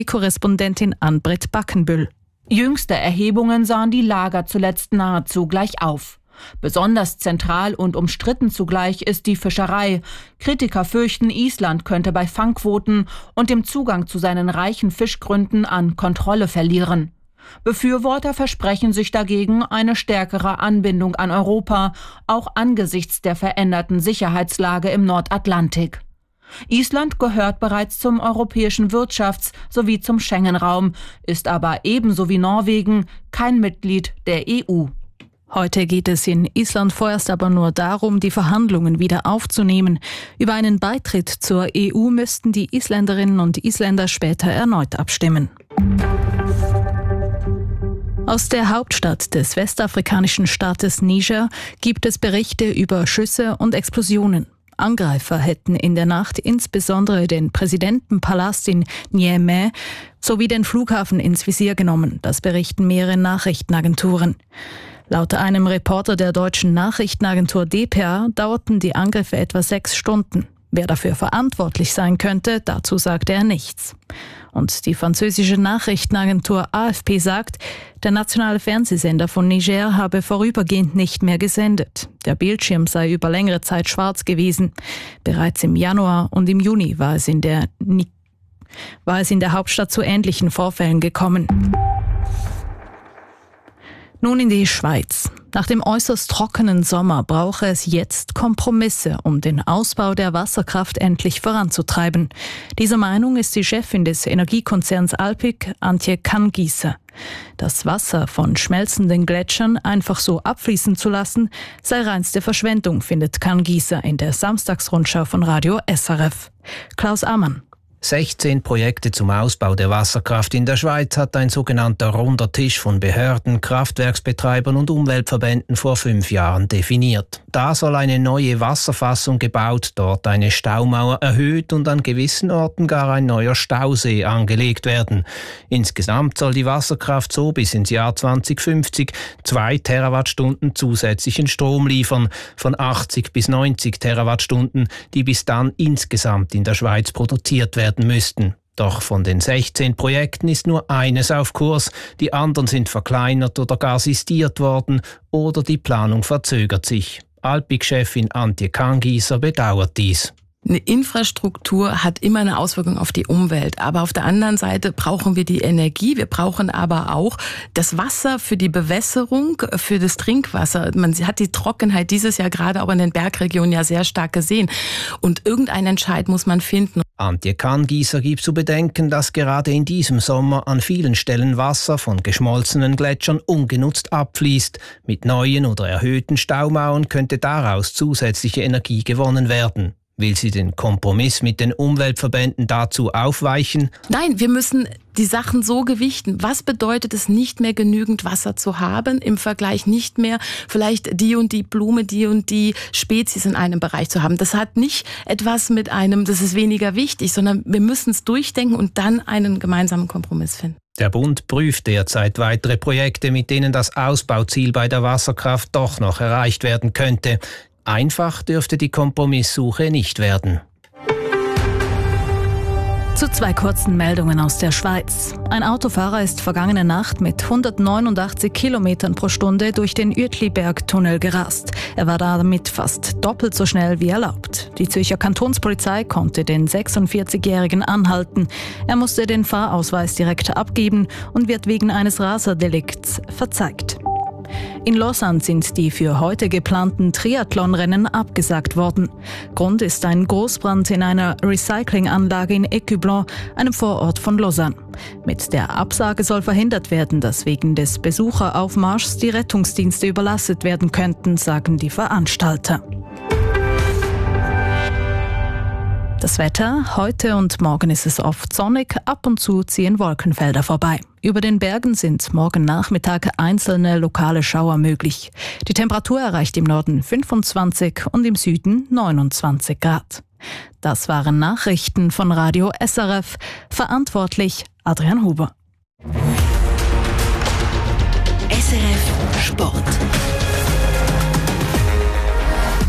Korrespondentin Ann-Britt Backenbüll. Jüngste Erhebungen sahen die Lager zuletzt nahezu gleich auf. Besonders zentral und umstritten zugleich ist die Fischerei. Kritiker fürchten, Island könnte bei Fangquoten und dem Zugang zu seinen reichen Fischgründen an Kontrolle verlieren. Befürworter versprechen sich dagegen eine stärkere Anbindung an Europa, auch angesichts der veränderten Sicherheitslage im Nordatlantik. Island gehört bereits zum europäischen Wirtschafts- sowie zum Schengen-Raum, ist aber ebenso wie Norwegen kein Mitglied der EU. Heute geht es in Island vorerst aber nur darum, die Verhandlungen wieder aufzunehmen. Über einen Beitritt zur EU müssten die Isländerinnen und Isländer später erneut abstimmen. Aus der Hauptstadt des westafrikanischen Staates Niger gibt es Berichte über Schüsse und Explosionen. Angreifer hätten in der Nacht insbesondere den Präsidentenpalast in Niamey sowie den Flughafen ins Visier genommen. Das berichten mehrere Nachrichtenagenturen. Laut einem Reporter der deutschen Nachrichtenagentur dpa dauerten die Angriffe etwa 6 Stunden. Wer dafür verantwortlich sein könnte, dazu sagte er nichts. Und die französische Nachrichtenagentur AFP sagt, der nationale Fernsehsender von Niger habe vorübergehend nicht mehr gesendet. Der Bildschirm sei über längere Zeit schwarz gewesen. Bereits im Januar und im Juni war es in der Hauptstadt zu ähnlichen Vorfällen gekommen. Nun in die Schweiz. Nach dem äußerst trockenen Sommer brauche es jetzt Kompromisse, um den Ausbau der Wasserkraft endlich voranzutreiben. Dieser Meinung ist die Chefin des Energiekonzerns Alpiq, Antje Kangiesser. Das Wasser von schmelzenden Gletschern einfach so abfließen zu lassen, sei reinste Verschwendung, findet Kangiesser in der Samstagsrundschau von Radio SRF. Klaus Ammann. 16 Projekte zum Ausbau der Wasserkraft in der Schweiz hat ein sogenannter runder Tisch von Behörden, Kraftwerksbetreibern und Umweltverbänden vor 5 Jahren definiert. Da soll eine neue Wasserfassung gebaut, dort eine Staumauer erhöht und an gewissen Orten gar ein neuer Stausee angelegt werden. Insgesamt soll die Wasserkraft so bis ins Jahr 2050 2 Terawattstunden zusätzlichen Strom liefern, von 80 bis 90 Terawattstunden, die bis dann insgesamt in der Schweiz produziert werden müssten. Doch von den 16 Projekten ist nur eines auf Kurs, die anderen sind verkleinert oder gar sistiert worden oder die Planung verzögert sich. Alpiq-Chefin Antje Kangiesser bedauert dies. Eine Infrastruktur hat immer eine Auswirkung auf die Umwelt, aber auf der anderen Seite brauchen wir die Energie, wir brauchen aber auch das Wasser für die Bewässerung, für das Trinkwasser. Man hat die Trockenheit dieses Jahr gerade auch in den Bergregionen ja sehr stark gesehen und irgendeinen Entscheid muss man finden. Antje Kangiesser gibt zu bedenken, dass gerade in diesem Sommer an vielen Stellen Wasser von geschmolzenen Gletschern ungenutzt abfließt. Mit neuen oder erhöhten Staumauern könnte daraus zusätzliche Energie gewonnen werden. Will sie den Kompromiss mit den Umweltverbänden dazu aufweichen? Nein, wir müssen die Sachen so gewichten. Was bedeutet es, nicht mehr genügend Wasser zu haben, im Vergleich nicht mehr vielleicht die und die Blume, die und die Spezies in einem Bereich zu haben? Das hat nicht etwas mit einem, das ist weniger wichtig, sondern wir müssen es durchdenken und dann einen gemeinsamen Kompromiss finden. Der Bund prüft derzeit weitere Projekte, mit denen das Ausbauziel bei der Wasserkraft doch noch erreicht werden könnte. Einfach dürfte die Kompromisssuche nicht werden. Zu 2 kurzen Meldungen aus der Schweiz. Ein Autofahrer ist vergangene Nacht mit 189 Kilometern pro Stunde durch den Uetliberg-Tunnel gerast. Er war damit fast doppelt so schnell wie erlaubt. Die Zürcher Kantonspolizei konnte den 46-Jährigen anhalten. Er musste den Fahrausweis direkt abgeben und wird wegen eines Raserdelikts verzeigt. In Lausanne sind die für heute geplanten Triathlonrennen abgesagt worden. Grund ist ein Großbrand in einer Recyclinganlage in Écublens, einem Vorort von Lausanne. Mit der Absage soll verhindert werden, dass wegen des Besucheraufmarschs die Rettungsdienste überlastet werden könnten, sagen die Veranstalter. Das Wetter: Heute und morgen ist es oft sonnig, ab und zu ziehen Wolkenfelder vorbei. Über den Bergen sind morgen Nachmittag einzelne lokale Schauer möglich. Die Temperatur erreicht im Norden 25 und im Süden 29 Grad. Das waren Nachrichten von Radio SRF. Verantwortlich Adrian Huber. SRF Sport.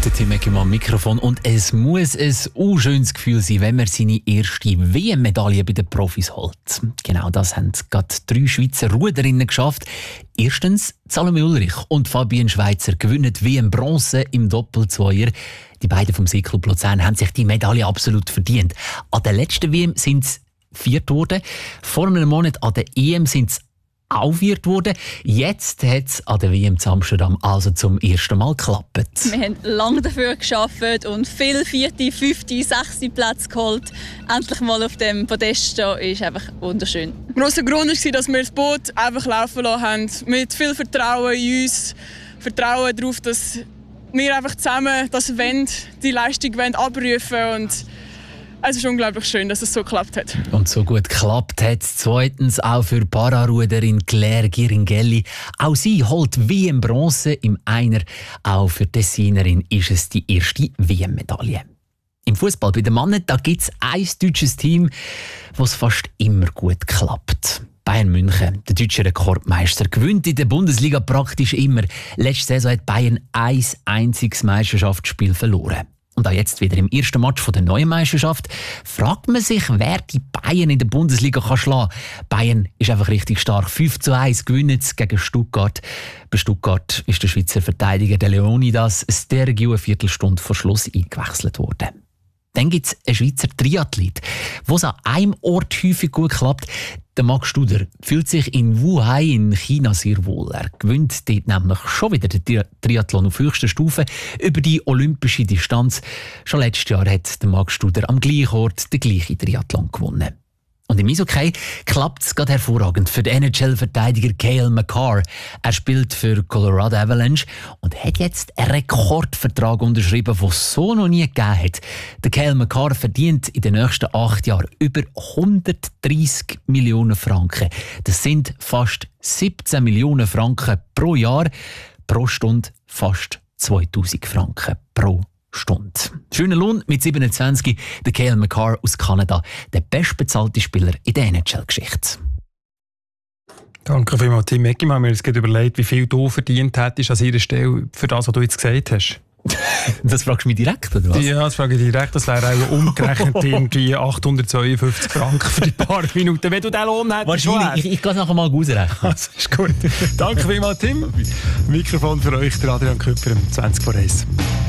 Der Tim Eckermann am Mikrofon. Und es muss ein schönes Gefühl sein, wenn man seine erste WM-Medaille bei den Profis holt. Genau das haben gerade 3 Schweizer Ruderinnen geschafft. Erstens Salome Ulrich und Fabienne Schweizer gewinnen die WM-Bronze im Doppelzweier. Die beiden vom Seeklub Luzern haben sich die Medaille absolut verdient. An der letzten WM sind sie 4. geworden. Vor einem Monat an der EM sind sie auch 4. geworden. Jetzt hat es an der WM zu Amsterdam also zum ersten Mal geklappt. Wir haben lange dafür gearbeitet und viele 4., 5., 6. Plätze geholt. Endlich mal auf dem Podest stehen ist einfach wunderschön. Der grosse Grund war, dass wir das Boot einfach laufen lassen haben. Mit viel Vertrauen in uns. Vertrauen darauf, dass wir einfach zusammen die Leistung abrufen wollen. Und es ist unglaublich schön, dass es so geklappt hat. Und so gut geklappt hat es zweitens auch für Pararuderin Claire Giringelli. Auch sie holt WM-Bronze im Einer. Auch für die Tessinerin ist es die erste WM-Medaille. Im Fußball bei den Männern gibt es ein deutsches Team, das fast immer gut klappt. Bayern München, der deutsche Rekordmeister, gewinnt in der Bundesliga praktisch immer. Letzte Saison hat Bayern ein einziges Meisterschaftsspiel verloren. Und auch jetzt wieder im ersten Match der neuen Meisterschaft fragt man sich, wer die Bayern in der Bundesliga schlagen kann. Bayern ist einfach richtig stark. 5:1 gewinnen gegen Stuttgart. Bei Stuttgart ist der Schweizer Verteidiger der Leonidas Stergiou eine Viertelstunde vor Schluss eingewechselt worden. Dann gibt es einen Schweizer Triathlet, wo es an einem Ort häufig gut klappt. Der Max Studer fühlt sich in Wuhan in China sehr wohl. Er gewinnt dort nämlich schon wieder den Triathlon auf höchster Stufe über die olympische Distanz. Schon letztes Jahr hat der Max Studer am gleichen Ort den gleichen Triathlon gewonnen. Und im Eishockey klappt es gerade hervorragend für den NHL-Verteidiger Cale Makar. Er spielt für Colorado Avalanche und hat jetzt einen Rekordvertrag unterschrieben, den es so noch nie gegeben hat. Der Cale Makar verdient in den nächsten 8 Jahren über 130 Millionen Franken. Das sind fast 17 Millionen Franken pro Jahr, pro Stunde fast 2000 Franken pro Stunde. Schöner Lohn mit 27, der Cale Makar aus Kanada, der bestbezahlte Spieler in der NHL-Geschichte. Danke vielmals, Tim Eckermann. Ich habe mir jetzt überlegt, wie viel du verdient hättest an ihrer Stelle für das, was du jetzt gesagt hast. Das fragst du mich direkt, oder was? Ja, das frage ich direkt. Das wäre auch umgerechnet irgendwie 852 Franken für die paar Minuten. Wenn du den Lohn hättest. Wahrscheinlich. Ich gehe es nachher mal ausrechnen. Das ist gut. Danke vielmals, Tim. Mikrofon für euch, der Adrian Küpper, 20 vor 1.